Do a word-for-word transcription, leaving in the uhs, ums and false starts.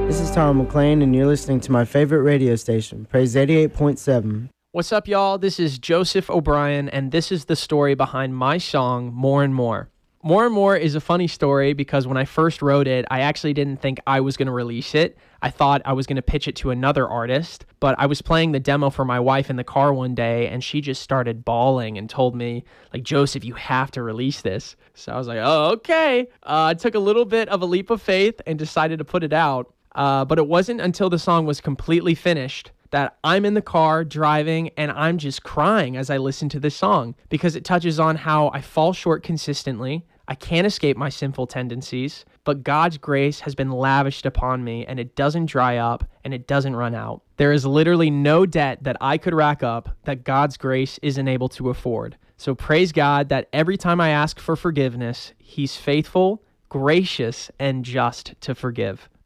This is Tom McLean, and you're listening to my favorite radio station, Praise eighty-eight point seven. What's up, y'all? This is Joseph O'Brien, and this is the story behind my song, More and More. More and More is a funny story because when I first wrote it, I actually didn't think I was going to release it. I thought I was going to pitch it to another artist, but I was playing the demo for my wife in the car one day, and she just started bawling and told me, like, Joseph, you have to release this. So I was like, oh, okay. Uh, I took a little bit of a leap of faith and decided to put it out. Uh, but it wasn't until the song was completely finished that I'm in the car driving and I'm just crying as I listen to this song because it touches on how I fall short consistently. I can't escape my sinful tendencies, but God's grace has been lavished upon me and it doesn't dry up and it doesn't run out. There is literally no debt that I could rack up that God's grace isn't able to afford. So praise God that every time I ask for forgiveness, He's faithful, gracious, and just to forgive.